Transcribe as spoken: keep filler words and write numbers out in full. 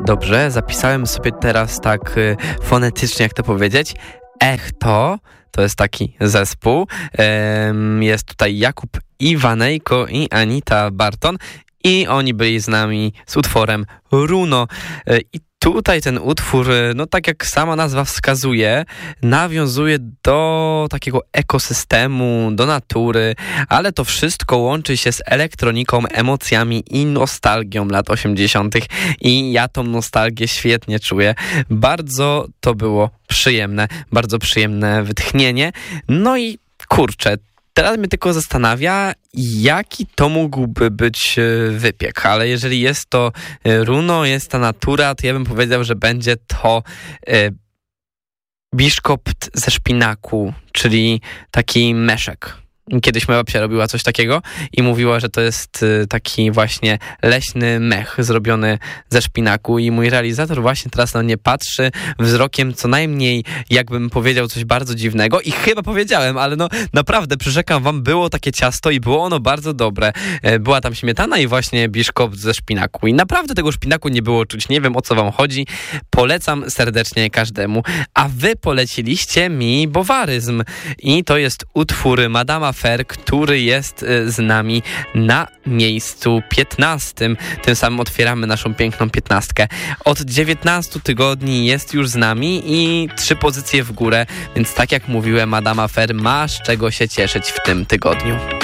Dobrze, zapisałem sobie teraz tak y, fonetycznie, jak to powiedzieć. Echto, to jest taki zespół. Ym, jest tutaj Jakub Iwanejko i Anita Barton i oni byli z nami z utworem Runo. Y, I tutaj ten utwór, no tak jak sama nazwa wskazuje, nawiązuje do takiego ekosystemu, do natury, ale to wszystko łączy się z elektroniką, emocjami i nostalgią lat osiemdziesiątych i ja tą nostalgię świetnie czuję. Bardzo to było przyjemne, bardzo przyjemne wytchnienie. No i kurczę, teraz mnie tylko zastanawia, jaki to mógłby być wypiek, ale jeżeli jest to runo, jest ta natura, to ja bym powiedział, że będzie to e, biszkopt ze szpinaku, czyli taki meszek. Kiedyś moja babcia robiła coś takiego i mówiła, że to jest taki właśnie leśny mech zrobiony ze szpinaku i mój realizator właśnie teraz na mnie patrzy wzrokiem co najmniej jakbym powiedział coś bardzo dziwnego i chyba powiedziałem, ale no naprawdę przyrzekam wam, było takie ciasto i było ono bardzo dobre. Była tam śmietana i właśnie biszkopt ze szpinaku i naprawdę tego szpinaku nie było czuć, nie wiem o co wam chodzi, polecam serdecznie każdemu, a wy poleciliście mi Bowaryzm i to jest utwór Madama Fer, który jest z nami na miejscu piętnastym. Tym samym otwieramy naszą piękną piętnastkę. Od dziewiętnastu tygodni jest już z nami i trzy pozycje w górę, więc tak jak mówiłem, Madama Fer ma z czego się cieszyć w tym tygodniu.